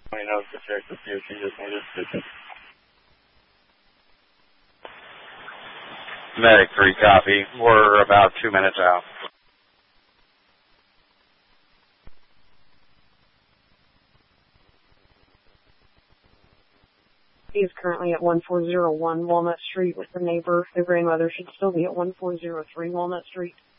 I know to check to see if she just needed stitches. Medic 3 copy. We're about 2 minutes out. He is currently at 1401 Walnut Street with the neighbor. The grandmother should still be at 1403 Walnut Street.